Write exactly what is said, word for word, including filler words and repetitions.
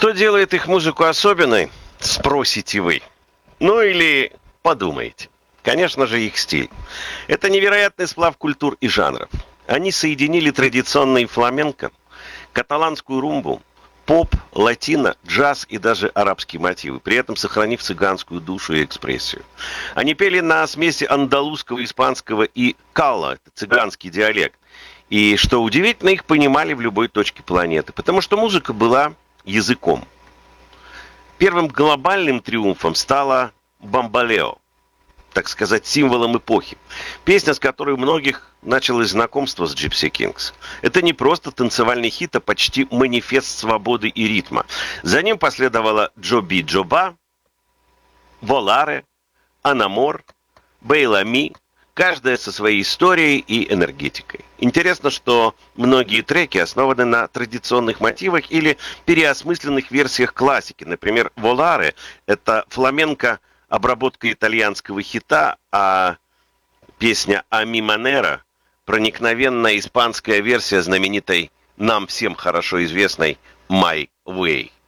Что делает их музыку особенной, спросите вы. Ну или подумайте. Конечно же, их стиль. Это невероятный сплав культур и жанров. Они соединили традиционный фламенко, каталанскую румбу, поп, латино, джаз и даже арабские мотивы, при этом сохранив цыганскую душу и экспрессию. Они пели на смеси андалузского, испанского и калла, это цыганский диалект. И, что удивительно, их понимали в любой точке планеты, потому что музыка была языком. Первым глобальным триумфом стала «Бамбалео», так сказать, символом эпохи. Песня, с которой у многих началось знакомство с Gypsy Kings. Это не просто танцевальный хит, а почти манифест свободы и ритма. За ним последовала «Джоби Джоба», «Воларе», «Анамор», «Бейлами», каждая со своей историей и энергетикой. Интересно, что многие треки основаны на традиционных мотивах или переосмысленных версиях классики. Например, «Воларе» — это фламенко, обработка итальянского хита, а песня «А ми манера» — проникновенная испанская версия знаменитой, нам всем хорошо известной «My Way».